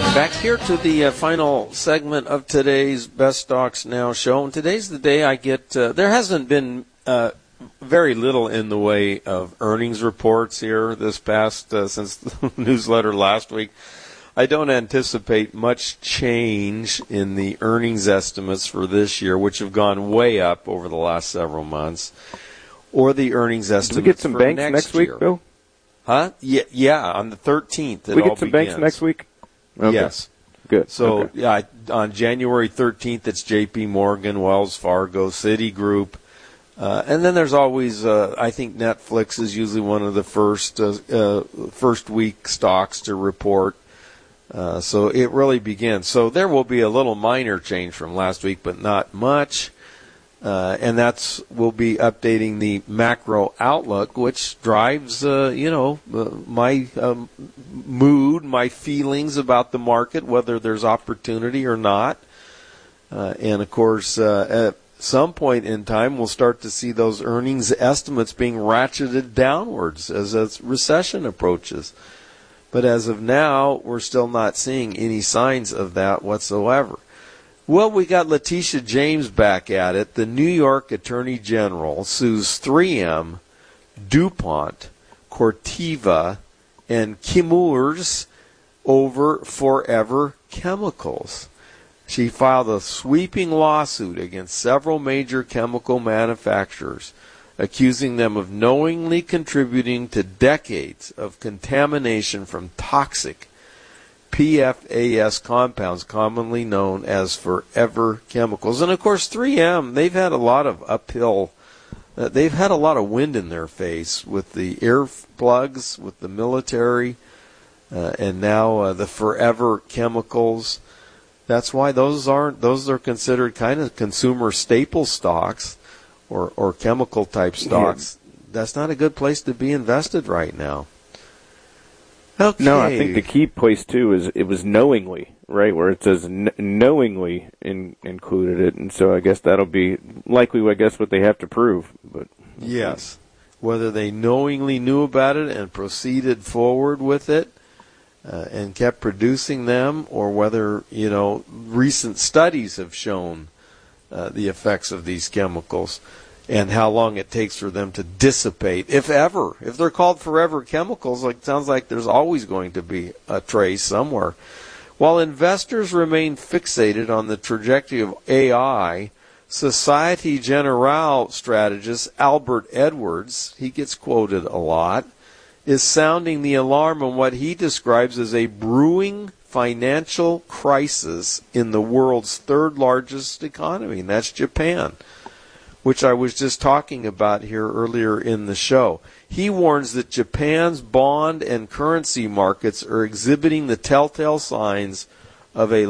Back here to the final segment of today's Best Stocks Now show. And today's the day I get, there hasn't been very little in the way of earnings reports here this past, since the newsletter last week. I don't anticipate much change in the earnings estimates for this year, which have gone way up over the last several months, or the earnings estimates Do we get some for banks next week, year. Bill? Huh? Yeah, on the 13th. We get some banks next week? Okay. Yes. Good. So, okay. yeah, on January 13th, it's J.P. Morgan, Wells Fargo, Citigroup. And then there's always, I think Netflix is usually one of the first week stocks to report. So it really begins. So there will be a little minor change from last week, but not much. And we'll be updating the macro outlook, which drives, my mood, my feelings about the market, whether there's opportunity or not. And of course, at some point in time, we'll start to see those earnings estimates being ratcheted downwards as a recession approaches. But as of now, we're still not seeing any signs of that whatsoever. Well, we got Letitia James back at it. The New York Attorney General sues 3M, DuPont, Corteva, and Chemours over Forever Chemicals. She filed a sweeping lawsuit against several major chemical manufacturers, accusing them of knowingly contributing to decades of contamination from toxic PFAS compounds, commonly known as Forever Chemicals. And of course, 3M, they've had a lot of they've had a lot of wind in their face with the earplugs, with the military, and now the Forever Chemicals. That's why those are considered kind of consumer staple stocks or chemical type stocks. Yeah. That's not a good place to be invested right now. Okay. No, I think the key place, too, is it was knowingly, right, where it says knowingly included it. And so I guess that'll be likely, what they have to prove. But yes, whether they knowingly knew about it and proceeded forward with it and kept producing them, or whether, recent studies have shown the effects of these chemicals and how long it takes for them to dissipate, if ever. If they're called Forever Chemicals, it sounds like there's always going to be a trace somewhere. While investors remain fixated on the trajectory of AI, Societe Generale strategist Albert Edwards, he gets quoted a lot, is sounding the alarm on what he describes as a brewing financial crisis in the world's third largest economy, and that's Japan, which I was just talking about here earlier in the show. He warns that Japan's bond and currency markets are exhibiting the telltale signs of a